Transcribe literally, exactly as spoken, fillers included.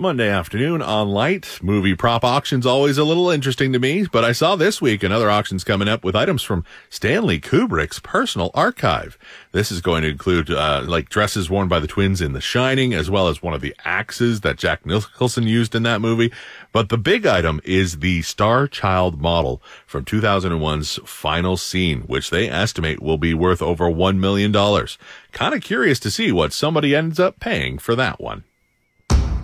Monday afternoon on Light. Movie prop auctions always a little interesting to me, but I saw this week another auction's coming up with items from Stanley Kubrick's personal archive. This is going to include uh, like dresses worn by the twins in The Shining, as well as one of the axes that Jack Nicholson used in that movie. But the big item is the Star Child model from two thousand one's Final Scene, which they estimate will be worth over one million dollars. Kind of curious to see what somebody ends up paying for that one.